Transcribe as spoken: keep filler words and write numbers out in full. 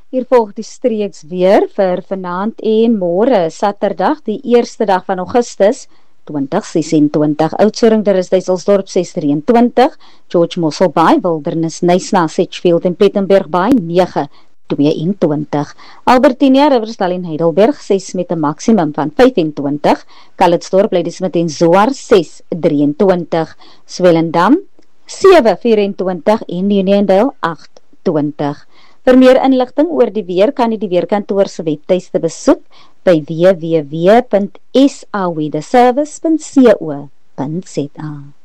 Hier volg die streeks weer vir vanaand en môre, Saterdag, die eerste dag van Augustus, twintig sesentwintig. Oudtshoorn, Duyselsdorp ses drieëntwintig, George Mosselbaai, Wildernis, Knysna, Sedgefield en Plettenberg Bay nege tweeëntwintig. Albertinia, Riversdal en Heidelberg ses met 'n maksimum van vyfentwintig. Calitzdorp, Ladysmith en Zoar ses drieëntwintig. Swellendam sewe vyfentwintig en Uniondale agt twintig. Vir meer inligting oor die weer kan jy die weerkantoor se webtuiste besoek by w w w punt s a weatherservice punt co punt za.